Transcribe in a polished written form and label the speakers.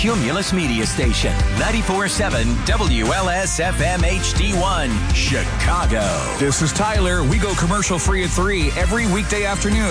Speaker 1: Cumulus Media Station, 94.7 WLS-FM HD1, Chicago.
Speaker 2: This is Tyler. We go commercial free at 3 every weekday afternoon.